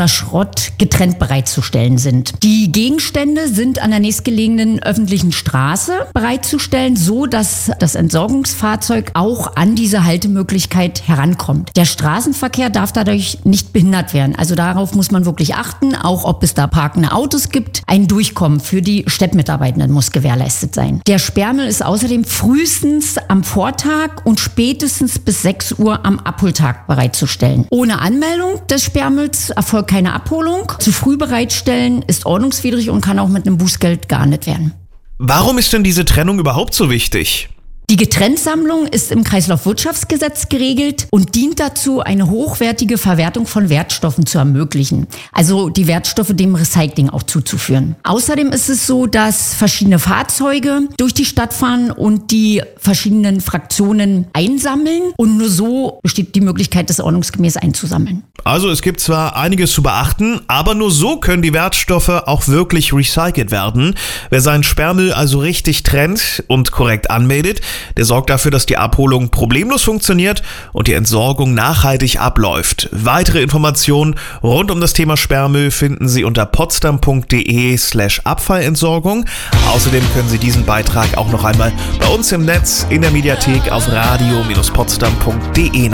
oder Schrott getrennt bereitzustellen sind. Die Gegenstände sind an der nächstgelegenen öffentlichen Straße bereitzustellen, so dass das Entsorgungsfahrzeug auch an diese Haltemöglichkeit herankommt. Der Straßenverkehr darf dadurch nicht behindert werden. Also darauf muss man wirklich achten, auch ob es da parkende Autos gibt. Ein Durchkommen für die Städtmitarbeitenden muss gewährleistet sein. Der Sperrmüll ist außerdem frühestens am Vortag und spätestens bis 6 Uhr am Abholtag bereitzustellen. Ohne Anmeldung des Sperrmülls erfolgt keine Abholung. Zu früh bereitstellen ist ordnungswidrig und kann auch mit einem Bußgeld geahndet werden. Warum ist denn diese Trennung überhaupt so wichtig? Die Getrenntsammlung ist im Kreislaufwirtschaftsgesetz geregelt und dient dazu, eine hochwertige Verwertung von Wertstoffen zu ermöglichen. Also die Wertstoffe dem Recycling auch zuzuführen. Außerdem ist es so, dass verschiedene Fahrzeuge durch die Stadt fahren und die verschiedenen Fraktionen einsammeln. Und nur so besteht die Möglichkeit, das ordnungsgemäß einzusammeln. Also es gibt zwar einiges zu beachten, aber nur so können die Wertstoffe auch wirklich recycelt werden. Wer seinen Sperrmüll also richtig trennt und korrekt anmeldet, der sorgt dafür, dass die Abholung problemlos funktioniert und die Entsorgung nachhaltig abläuft. Weitere Informationen rund um das Thema Sperrmüll finden Sie unter potsdam.de/Abfallentsorgung. Außerdem können Sie diesen Beitrag auch noch einmal bei uns im Netz in der Mediathek auf radio-potsdam.de nachhören.